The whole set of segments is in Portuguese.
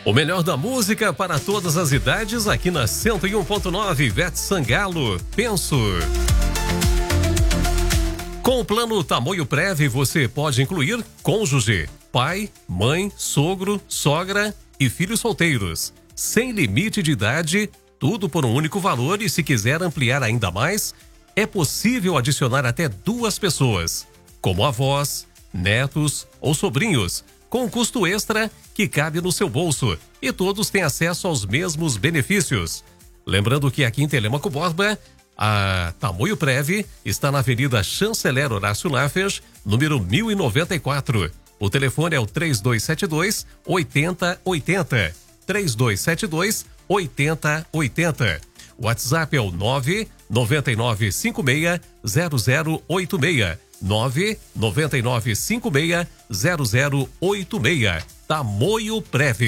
O melhor da música para todas as idades aqui na 101.9, Ivete Sangalo, Penso. Com o plano Tamoio Prev, você pode incluir cônjuge, pai, mãe, sogro, sogra e filhos solteiros. Sem limite de idade, tudo por um único valor, e se quiser ampliar ainda mais, é possível adicionar até 2 pessoas, como avós, netos ou sobrinhos, com um custo extra que cabe no seu bolso, e todos têm acesso aos mesmos benefícios. Lembrando que aqui em Telêmaco Borba, a Tamoio Prev está na Avenida Chanceler Horácio Laffers, número 1094. O telefone é o 3272-8080. 3272-8080. O WhatsApp é o 999560086. 999560086. Tamoio Prev.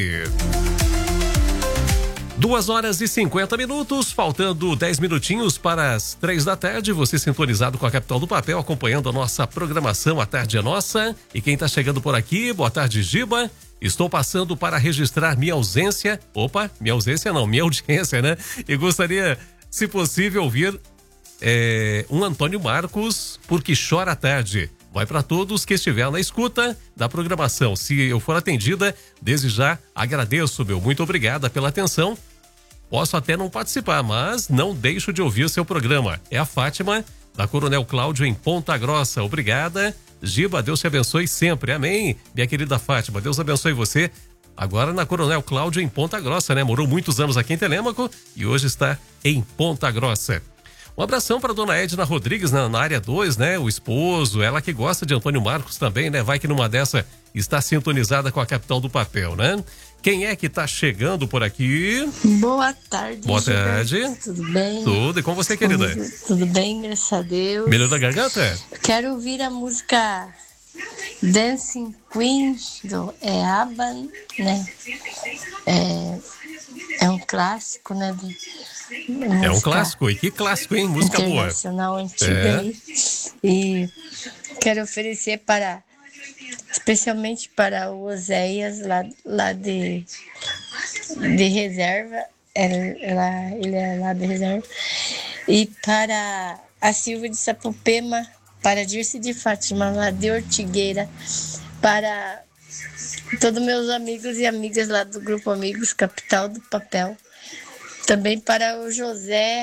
2h50, faltando 10 minutinhos para as 3 da tarde. Você sintonizado com a Capital do Papel, acompanhando a nossa programação. A tarde é nossa. E quem está chegando por aqui, boa tarde, Giba. Estou passando para registrar minha ausência. Opa, minha ausência não, minha audiência, né? E gostaria, se possível, ouvir um Antônio Marcos, Porque Chora à Tarde. Vai para todos que estiver na escuta da programação. Se eu for atendida, desde já agradeço, muito obrigada pela atenção. Posso até não participar, mas não deixo de ouvir seu programa. É a Fátima, da Coronel Cláudio, em Ponta Grossa. Obrigada. Giba, Deus te abençoe sempre. Amém, minha querida Fátima. Deus abençoe você. Agora na Coronel Cláudio, em Ponta Grossa, né? Morou muitos anos aqui em Telêmaco e hoje está em Ponta Grossa. Um abração para dona Edna Rodrigues na área 2, né? O esposo, ela que gosta de Antônio Marcos também, né? Vai que numa dessa está sintonizada com a Capital do Papel, né? Quem é que está chegando por aqui? Boa tarde. Boa tarde. Tudo bem? Tudo. E com você, querida? Tudo bem, graças a Deus. Melhor da garganta? Quero ouvir a música Dancing Queen do ABBA, né? É um clássico, né? É um clássico. E que clássico, hein? Música boa. Internacional antiga. E quero oferecer especialmente para o Oséias, lá de reserva. Ele é lá de reserva. E para a Silvia de Sapopema, para a Dirce de Fátima, lá de Ortigueira, para todos meus amigos e amigas lá do Grupo Amigos Capital do Papel. Também para o José